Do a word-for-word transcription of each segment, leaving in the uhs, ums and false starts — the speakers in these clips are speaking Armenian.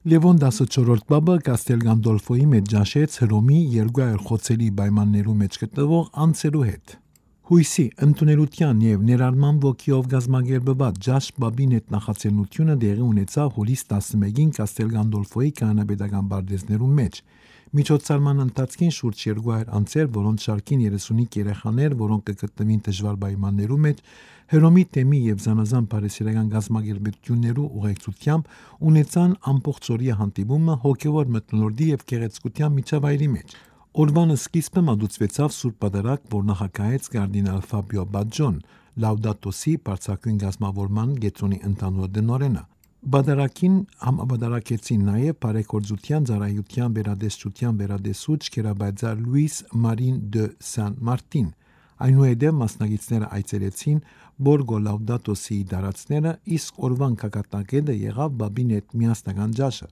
Լևոն տասնչորրորդ բաբը Կաստել Գանդոլֆոյի մեջ ճաշեց Հռոմի երկուհայ խոցելի պայմաններու մեջ գտնվող անձերու հետ։ Հույսի, ընդունելության եւ ներառման ոգիով գազմագերբված ճաշ բաբին հետ նախաձեռնությունը դեղի ունեցավ հուլիս տասնմեկին Կաստել Գանդոլֆոյի կանոնաբեդական բարդեզներու մեջ։ Միջոցառման ընթացքին շուրջ երկուհայ անձեր, որոնց շարքին երեսունհինգ երեխաներ, որոնք կգտնվին դժվար պայմաններու մեջ, Հռոմի թեմի եւ զանազան բարեսիրական գազմագերբություններու ուղեկցությամբ ունեցան ամբողջօրյա հանդիպումը հոգեվոր մթնոլորտի եւ գեղեցկության միջավայրի մեջ։ Օրվանը սկիզբը մատուցվեցավ Սուրբ Պատարագ, որ նախագահեց կարդինալ Ֆաբիո Բաջոն, Լաուդատո Si բարձրագույն գազմավորման գետրոնի ընդհանուր դնորենը։ Բադարակին համաբադարակեցին նաև բարեգործության ծառայության վերադեսչության վերադեսուչ գերաբայձար Լուիս Մարին դե Սան Մարտին։ Այնուհետև մասնագետները այցելեցին Բորգո Լաուդատո Si դարածները, իսկ օրվան կակատնակետը եղավ բաբին հետ միասնական ճաշը։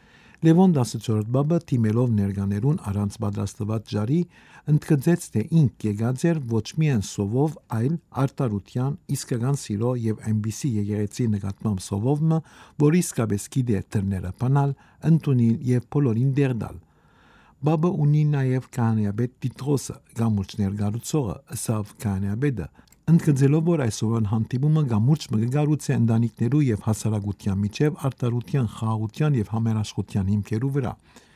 Լևոն տասնչորրորդ բաբը թիմելով ներկաներուն առանց պատրաստված ժարի ընդգծեց, թե ինք եկած էր ոչ միայն սովով, այլ արտարության, իսկական սիրո եւ այնպիսի եկեղեցի նկատմամբ սովովը, որ իսկապես գիտե դռները բանալ, ընդունել եւ բոլորին դեր տալ։ Բաբը ունի նաև քահանայապետ Տիտրոսը, գամուրջ ներկայացուցողը, ըսավ քահանայապետը, ընդգծելով, որ այսօրվան հանդիպումը գամուրջ մը կգառուցե ընտանիքներու եւ հասարակության միջև արտարության, խաղաղության եւ համերաշխության հիմքերու վրա։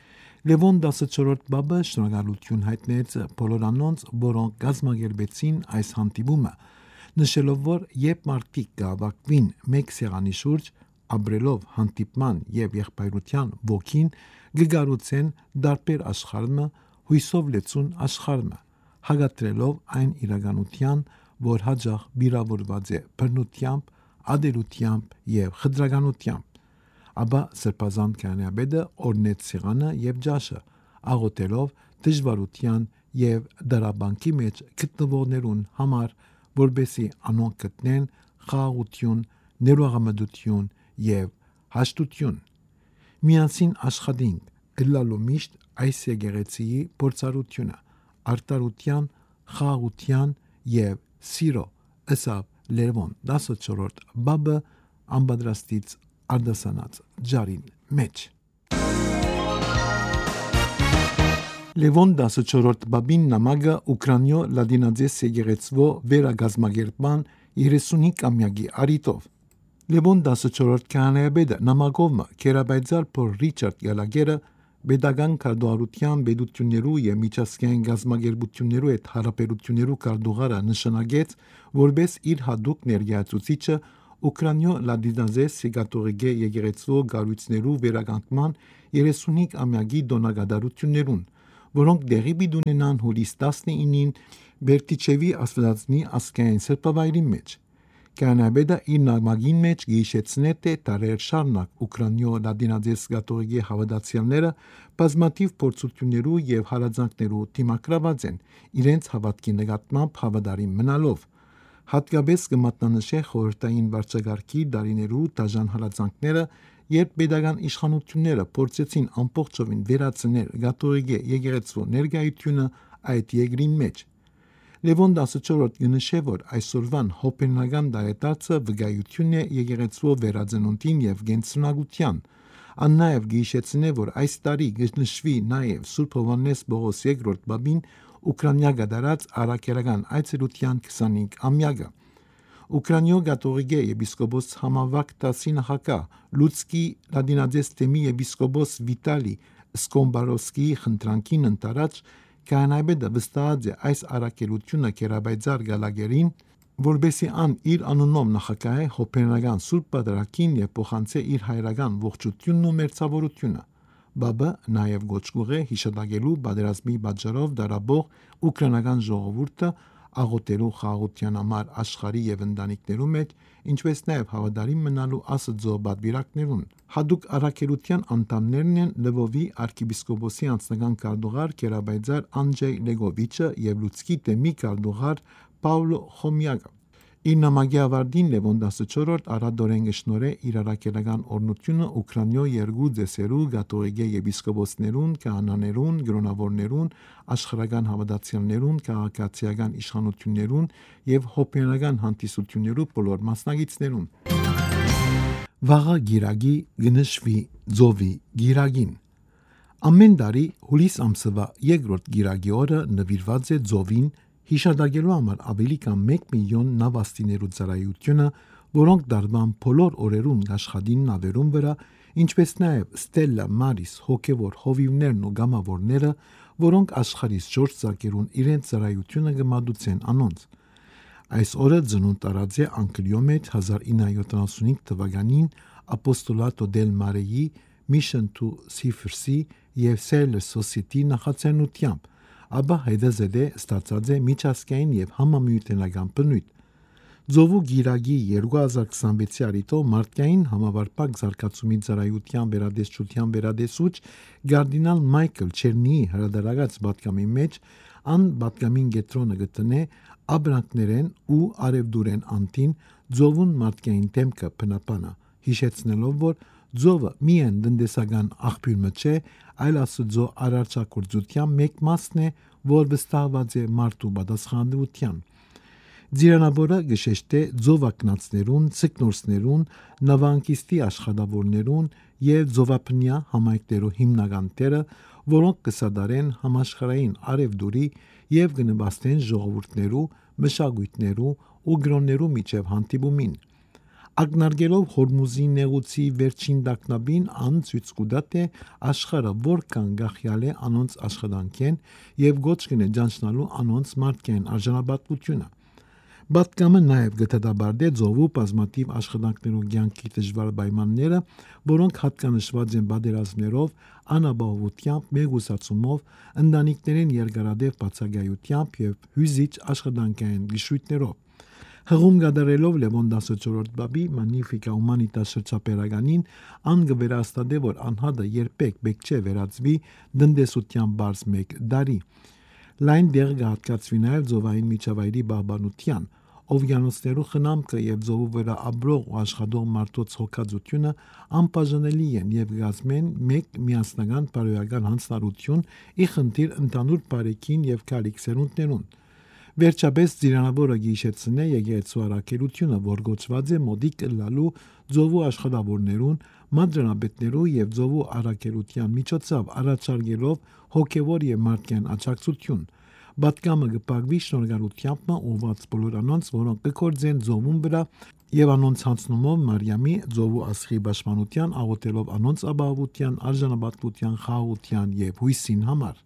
Լևոն տասնչորրորդ բաբը շնորհակալություն հայտնեց բոլոր անոնց, որոնք գազմագերբեցին այս հանդիպումը, նշելով, որ երբ մարդիկ կհավաքվին մեկ սեղանի շուրջ, ապրելով հանդիպման եւ եղբայրության ոգին, կգառուցեն դարբեր աշխարհը, հույսով լեցուն աշխարհը, հագատրելով այն իրականության, որ հաջող վիրավորված է բռնությամբ, ադելությամբ եւ խտրականությամբ։ Ապա սրբազան քահանայապետը օրնեց սեղանը եւ ճաշը, աղոթելով դժվարության եւ դարաբանքի մեջ գտնվողներուն համար, որբեսի անոնք գտնեն խաղաղություն, ներողամտություն եւ հաշտություն։ Միասին աշխատենք, ըլլալու միշտ այս եկեղեցիի փորձառությունը, արտարության, խաղաղության եւ սիրո, ըսավ Լևոն տասնչորրորդ բաբը անպատրաստից արդասանած ջարին մեջ։ Լևոն տասնչորրորդ բաբին նամակը Ուկրաինո լադինաձես եկեղեցվո վերագազմագերբման երեսունհինգամյակի արիտով։ Լևոն տասնչորրորդ քահանայապետը նամակովը քերաբայձար փոր Ռիչարդ Գալագերը Պետական քարտուղարության պետություններու եւ միջազգային գազագերբություններու հետ հարաբերություններու քարտուղարը նշանակեց, որպես իր հadoop ներկայացուցիչը Ուկրաինո լադինաձես կաթողիկե եկեղեցու գառույցներու վերականգնման երեսունհինգամյակի դոնագադարություններուն, որոնք դեղի պիտի ունենան հուլիս տասնինին Բերտիչևի աստվածածնի ասկային սրբավայրի մեջ։ Քահանայապետը իր նամակին մեջ գիշեցնե թե տարեր շարունակ Ուկրաինո լադինաձես կաթողիկե հավատացյալները բազմաթիվ փորձություններու եւ հարազանքներու դիմակրաված են իրենց հավատքի նկատմամբ հավատարիմ մնալով։ Հատկապես կմատնանշե խորհրդային վարչագահի դարիներու դաժան հարազանքները, երբ պետական իշխանությունները փորձեցին ամբողջովին վերացնել կաթողիկե եկեղեցու ներկայությունը այդ երկրի մեջ։ Լևոն տասնչորրորդ կնշե, որ այսօրվան հոպենական դարետացը վկայություն է եկեղեցու վերածնունդին եւ գենցունակության։ Ան նաեւ գիշեցնե, որ այս տարի կնշվի նաեւ Սուրբ Հովհաննես Պողոս երկրորդ բաբին Ուկրաինա գդարած արաքելական այցելության քսանհինգամյակը։ Ուկրաինո կաթողիկե եպիսկոպոս համավակ տասի նախագահ Լուցկի լադինաձես թեմի եպիսկոպոս Վիտալի Սկոմբարովսկիի խնդրանքին ընտարած քահանայապետը վստահած է այս արաքելությունը քերաբայձար Գալագերին, որբեսի ան իր անունով նախագահե հոպենական Սուրբ Պատարագին եւ փոխանցե իր հայրական ողջությունն ու մերձավորությունը։ Բաբը նաեւ գոչ կուղե հիշատակելու պատերազմի պատճառով դարաբող ուկրաինական ժողովուրդը աղոթելու խաղաղության համար աշխարհի եւ ընտանիքներու մեջ, ինչպես նաեւ հավատարիմ մնալու Աստծո բادرակներուն։ Հadoop արաքելության անդամներն են Լվովի arczepiskopոսի անձնական քարտուղար Գերաբայձար Անջեյ Լեգովիչը եւ Լուցկի թեմի քարտուղար Պաուլո Խոմյակը։ Իր նամակի ավարտին Լևոն տասնչորրորդ արադորեն գշնորե իր արաքելական օրնությունը Ուկրաինո երկու դեսերու կաթողիկե եպիսկոպոսներուն, քահանաներուն, գրոնավորներուն, աշխարհական հավատացյալներուն, քաղաքացիական իշխանություններուն եւ հոպենական հանդիսություններու բոլոր մասնագետներուն։ Վաղը գիրագի գնշվի Ձովի գիրագին։ Ամեն տարի հուլիս ամսվա երկրորդ գիրագի օրը նվիրված է ձովին, հիշադակելու համար ավելի կամ մեկ միլիոն նավաստիներու ծառայությունը, որոնք դարվան բոլոր օրերուն աշխատին նավերուն վրա, ինչպես նաև Ստելլա Մարիս հոգևոր հովիվներն ու գամավորները, որոնք աշխարհից չորս ծակերուն իրենց ծառայությունը կմատուցեն անոնց։ Այս օրը ծնունդ տարած է անգլիո մեջ հազար ինը հարյուր յոթանասունհինգ թվականին Apostolato del Mareի Mission to Seafarsի եւ Sailors Society նախաձեռնությամբ, ապա հետզհետե ստացած է միջազգային եւ համամիութենական բնույթ։ Ձովու գիրագի երկու հազար քսանվեցի արիտով մարդկային համավարպակ զարգացումի ծառայության վերադեսչության վերադեսուչ Գարդինալ Մայքլ Չերնիի հրադարագած պատգամի մեջ ան պատգամին գետրոնը գտնե աբրանքներեն ու արևդուրեն անտին ձովուն մարդկային դեմքը բնապանա, հիշեցնելով, որ ձովը միայն տնտեսական աղբյուր չէ, այլ Աստծո արարչագործության մեկ մասն է, որ վստահված է մարդու պատասխանատվության։ Ձիրանավորը գշեշտե ձովակնածներուն, ցկնորսներուն, նավանկիստի աշխատավորներուն եւ ձովափնյա համայնքներու հիմնական տերը, որոնք կսադարեն համաշխարհային արևդուրի եւ կնպաստեն ժողովուրդներու, մշակույթներու ու գրոններու միջև հանդիպումին։ Ակնարկելով Հորմուզի նեղուցի վերջին տագնապին, ան ցույց կտա թե աշխարհը որքան գախյալ է անոնց աշխատանքեն եւ գոչ կնե ճանչնալու անոնց մարդկային արժանապատվությունը։ Պատգամը նաև գտադաբարդե ձովու բազմաթիվ աշխատանքներու կյանքի դժվար պայմանները, որոնք հատկանշված են պատերազմներով, անապահովությամբ, մեգուսացումով, ընտանիքներին երկարատև բացակայությամբ եւ հյուզիչ աշխատանքային գիշույթներով։ Հղում գդարելով Լևոն տասնչորրորդ բաբի Magnificat Humanitas շրջապերականին ան գվերաստադե, որ անհատը երբեք բեք չէ վերածվի տնտեսության բարձ մեկ դարի։ Լայն դեղ կհատկացվի նաև ձովային միջավայրի պահպանության, օվկիանոսներու խնամքը եւ ձովու վրա ապրող ու աշխատող մարդոց հոգածությունը անբաժանելի են եւ գազմեն մեկ միասնական բարոյական հանձնարարություն ի խնդիր ընդհանուր բարեկին եւ քալիք սերունդներուն։ Վերջապես Ձիրանավորը գիշեցնե եկեղեցու առաքելությունը, որ գոչված է մոդիկ լալու ձովու աշխատավորներուն, մադրանապետներու եւ ձովու առաքելության միջոցով առաջարկելով հոգևոր եւ մարդկային աջակցություն։ Պատգամը կպագվի շնորհակալությամբ ուղված բոլոր անոնց, որոնք կկործեն ձովուն վրա եւ անոնց հանձնումով Մարիամի ձովու ասխի պաշտպանության, աղոթելով անոնց ապահովության, արժանապատվության, խաղաղության եւ հույսին համար։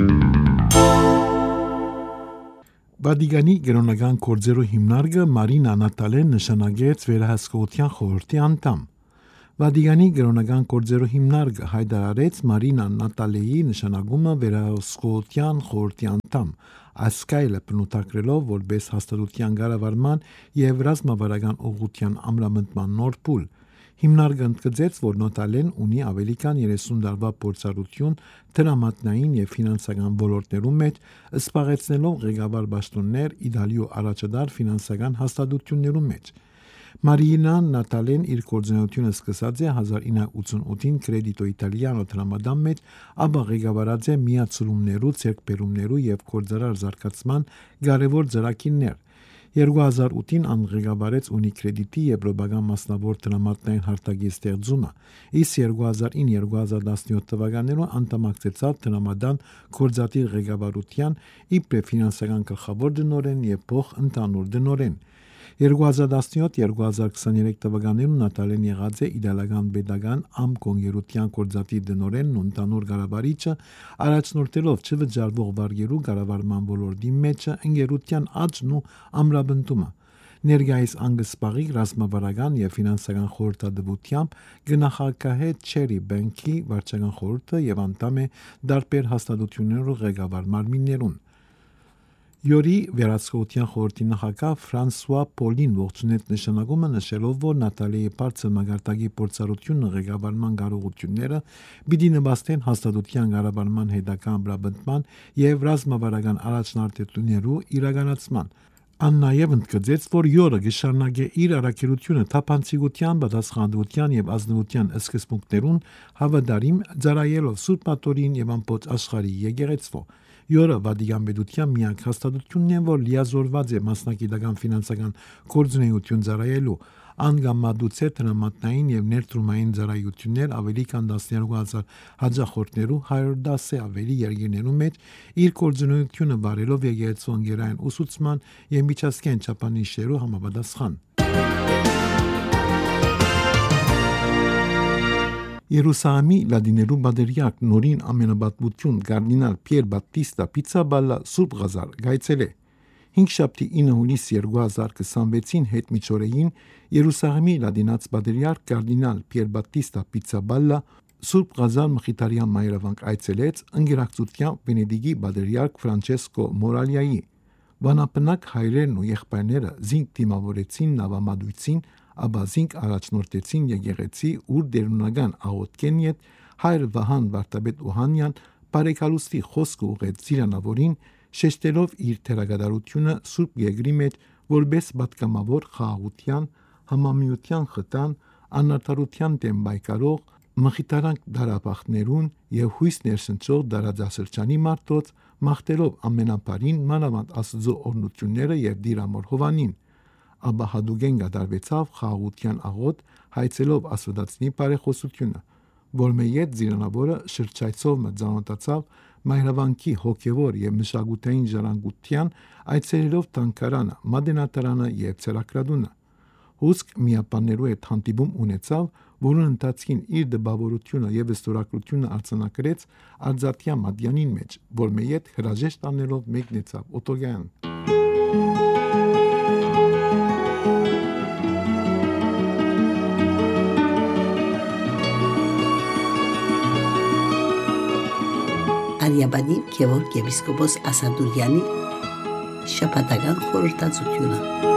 Վատիկանի գերոնական գործերու հիմնարկը Մարինա Նատալեն նշանակեց վերահսկողության խորհրդի անդամ։ Վատիկանի գերոնական գործերու հիմնարկը հայտարարեց Մարինա Նատալեի նշանակումը վերահսկողության խորհրդի անդամ, ասկայլը բնութագրելով որպես հաստատության կառավարման եւ ռազմավարական ուղղության ամրապնդման նոր փուլ։ Հիմնարկը ընդգծեց, որ Նատալեն ունի ավելի քան երեսուն տարվա փորձառություն տրամատնային եւ ֆինանսական ոլորտներում մեջ, սպառեցնելով ղեկավար պաշտոններ Իտալիու առաջադար ֆինանսական հաստատություններում մեջ։ Մարինա Նատալեն իր գործունեությունը սկսած է հազար ինը հարյուր ութսունութին Credito Italiano տրամադան մեջ, ապա ղեկավարած է միացումներու, ցերկբերումներու եւ գործարար զարգացման կարևոր ծրագիրներ։ երկու հազար ութին ան ղեկավարեց Unicredit-ի եվրոպական մասնավոր տրամադրային հարթակի ստեղծումը, իսկ երկու հազար ինը երկու հազար տասնյոթ թվականներում անդամակցեցավ տրամադան գործադիր ղեկավարության իբրև ֆինանսական գլխավոր դնորեն եւ փոխ ընդհանուր դնորեն։ երկու հազար տասնյոթ երկու հազար քսաներեք թվականներում Նատալեն եղած է իդեալական պետական ամկոնգերության գործադիր դնորենն ու ընդհանուր կառավարիչը, առաջնորդելով չվճարվող վարկերու կառավարման ոլորտի մեջը ընկերության աճն ու ամրապնդումը։ Ներկայիս անգսպաղի ռազմավարական եւ ֆինանսական խորհրդատվությամբ գնահարկահե Cherry Bank-ի վարչական խորհուրդը եւ անդամ է դարբեր հաստատություններու ղեկավար մարմիններուն։ Յորի վերահսկողության խորհրդի նախագահ Ֆրանսուଆ Պոլին ողջունեց նշանակումը, նշելով, որ Նատալիի բարձր մագարտակի փորձառությունը ղեկավարման կարողությունները պիտի նպաստեն հաստատության կառավարման հետագա ամրապնդման եւ ռազմավարական առաջնահերթություններու իրականացման։ Ան նաև ընդգծեց, որ յորը գշարնագե իր առաքելությունը թափանցիկության, պատասխանատվության եւ ազնվության սկզբունքներուն հավատարիմ ծառայելով Սուրբ Պատորին եւ ամբողջ աշխարհի եկեղեցվո։ Յորը Վատիկան պետության միակ հաստատությունն է, որ լիազորված է մասնակիտական ֆինանսական գործունեություն ծառայելու, անգամադուցե տրամատնային եւ ներդրումային ծառայություններ ավելի քան տասներկու հազար հաճախորդներու հարյուր դասը ավելի երկրներու մեջ իր կորձունեությունը բարելով եկեղեցու ընկերային ուսուցման եւ միջազգային չափանիշերու համապատասխան։ Երուսաղեմի լադիներու բادرյակ նորին ամենաբատմություն կարդինալ Պիեր Բատիստա Պիցաբալլա Սուրբ Ղազար գայցել է հինգշաբթի ինը հունիս երկու հազար քսանվեցին հետ միջօրեին Երուսաղեմի լադինաց բادرյակ կարդինալ Պիեր Բատիստա Պիցաբալլա Սուրբ Ղազար մխիթարյան մայրավանք այցելեց ընկերակցությամբ Վենեդիգի բادرյակ Ֆրանչեսկո Մորալիայի վանապնակ հայրերն ու եղբայրները զինք դիմավորեցին նավամատույցին ապա զինք առաջնորդեցին եկեղեցի ուր դերունական աղոթքեն յետ հայր Վահան Վարդապետ Օհանյան բարեկալուստի խոսքը ուղեց Զիրանավորին շեշտելով իր թերագադարությունը Սուրբ Երկրի մեջ որպես պատգամավոր խաղաղության համամիության խթան անարդարության դեմ պայքարող մխիթարանք դարապախտներուն եւ հույս ներշնչող դարաձասրճանի մարդոց մաղթելով ամենապարին մանավանդ Աստծո օրհնությունները եւ Դիրամոր Հովանին ապա հադուգեն գդարվեցավ խաղաղության աղոտ հայցելով աստվածածնի բարեխոսությունը որ մեյետ Զիրանավորը շրջայցով մտածավ մայրավանքի հոգևոր եւ մշակութային ժառանգության այցելելով տանկարանը մադենատարանը եւ ցերակրադունը հուսք միապաններու հետ հանդիպում ունեցավ որոնց ընթացքին իր դպավորությունը եւ ստորակրությունը արձանագրեց Արձատյա Մադյանին մեջ որ մեյետ հրաժեշտ անելով մեկնեցավ օտոգյան Արիաբանի Գևորգ եպիսկոպոս Ասադուրյանի շաբաթական խորհրդածությունը